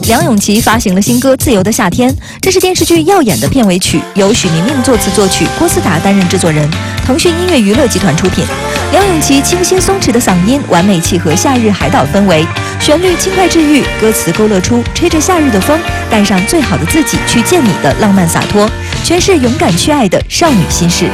梁咏琪发行了新歌《自由的夏天》，这是电视剧《耀眼》的片尾曲，由许明命作词作曲，郭思达担任制作人，腾讯音乐娱乐集团出品。梁咏琪清新松弛的嗓音，完美契合夏日海岛氛围，旋律轻快治愈，歌词勾勒出吹着夏日的风，带上最好的自己去见你的浪漫洒脱，诠释勇敢去爱的少女心事。